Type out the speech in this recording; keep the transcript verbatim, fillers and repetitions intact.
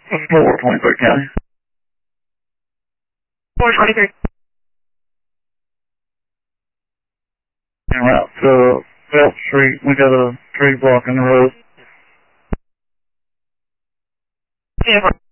four twenty-third County. four twenty-three. En route to Belt Street. We got a tree blocking the road. Yeah.